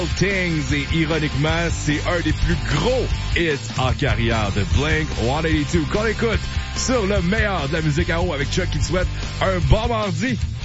Things et ironiquement, c'est un des plus gros hits en carrière de Blink-182 qu'on écoute sur le meilleur de la musique à eau avec Chuck qui te souhaite un bon mardi.